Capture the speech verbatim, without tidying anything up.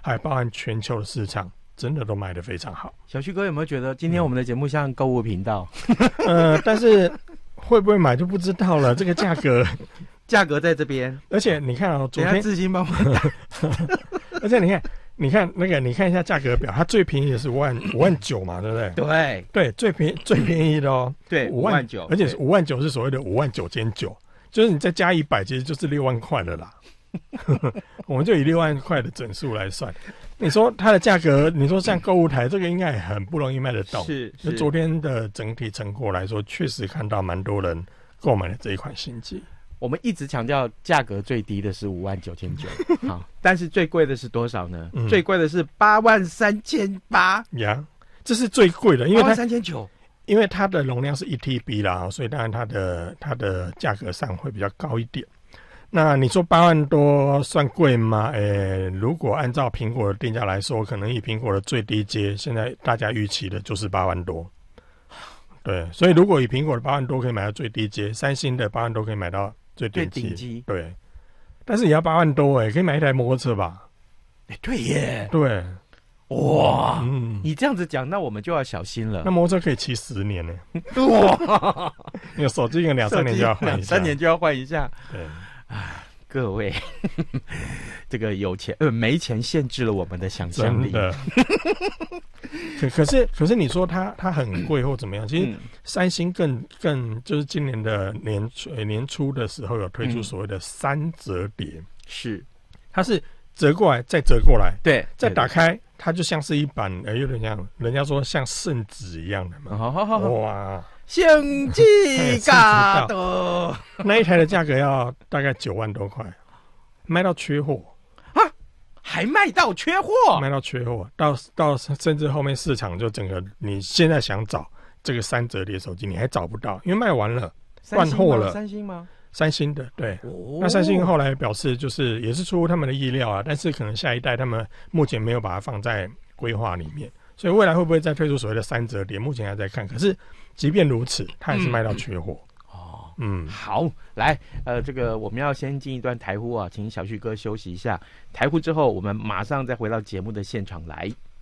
还包含全球的市场，真的都卖得非常好。 小旭哥有没有觉得今天我们的节目像购物频道？ 呃，但是会不会买就不知道了。这个价格， 价格在这边， 而且你看哦，昨天自信帮我打， 而且你看。你看那个，你看一下价格表，它最便宜的是五万五万九嘛，对不对？ 对对，最便宜最便宜的哦， 对，五万九， 而且是五万九是所谓的五万九千九，就是你再加一百，其实就是六万块了啦。我们就以六万块的整数来算，你说它的价格，你说像购物台这个应该很不容易卖得到。 是， 是昨天的整体成果来说，确实看到蛮多人购买了这一款新机。 我们一直强调价格最低的是五万九千九，好，但是最贵的是多少呢？嗯、最贵的是八万三千八呀，这是最贵的，因为它三千九， 因为它的容量是一 T B 啦，所以当然它的它的价格上会比较高一点。那你说八万多算贵吗？诶，如果按照苹果的定价来说，可能以苹果的最低阶，现在大家预期的就是八万多。对，所以如果以苹果的八万多可以买到最低阶，三星的八万多可以买到最顶级， 顶级对，但是也要八万多哎，可以买一台摩托车吧？ 哎，对耶， 对， 哇，嗯，你这样子讲，那我们就要小心了。 那摩托车可以骑十年呢， 哇， 你有手机可能两三年就要换一下， 三年就要换一下， 对， 啊，各位，这个有钱呃没钱限制了我们的想象力。 真的。可可是可是你说它它很贵或怎么样？其实三星更更就是今年的年初、呃、年初的时候有推出所谓的三折叠， 嗯、是它是折过来再折过来， 对， 再打开它就像是一版呃有点像人家说像圣旨一样的嘛， 好好好， 哇， 圣旨嘎的那一台的价格要大概九万多块，卖到缺货。 还卖到缺货， 卖到缺货，到到甚至后面市场就整个，你现在想找这个三折叠手机，你还找不到，因为卖完了，断货了。 三星吗？ 三星的，对。哦、那三星后来表示，就是也是出乎他们的意料啊，但是可能下一代他们目前没有把它放在规划里面，所以未来会不会再推出所谓的三折叠，目前还在看。可是即便如此，它还是卖到缺货。嗯嗯，好，来，呃，这个我们要先进一段台呼啊，请小旭哥休息一下。台呼之后，我们马上再回到节目的现场来。